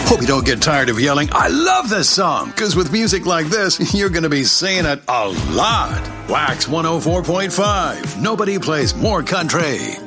Hope you don't get tired of yelling, I love this song, because with music like this, you're going to be saying it a lot. Wax 104.5. Nobody plays more country.